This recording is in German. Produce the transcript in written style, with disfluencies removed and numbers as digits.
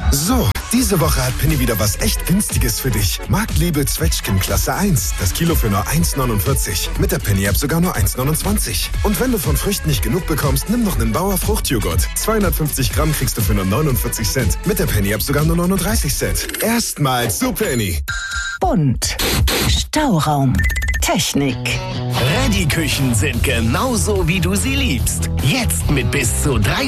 So, diese Woche hat Penny wieder was echt Günstiges für dich. Marktliebe Zwetschgen Klasse 1. Das Kilo für nur 1,49. Mit der Penny-App sogar nur 1,29. Und wenn du von Früchten nicht genug bekommst, nimm noch einen Bauer Fruchtjoghurt. 250 Gramm kriegst du für nur 49 Cent. Mit der Penny-App sogar nur 39 Cent. Erstmals zu Penny. Bunt. Stauraum. Technik. Reddy-Küchen sind genauso, wie du sie liebst. Jetzt mit bis zu 3